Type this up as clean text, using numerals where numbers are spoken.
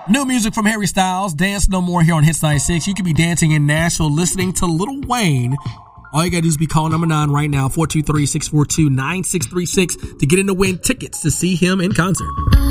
New music from Harry Styles, Dance No More here on Hits 96. You could be dancing in Nashville listening to Lil Wayne. All you got to do is be calling number 9 right now, 423-642-9636 to get in to win tickets to see him in concert.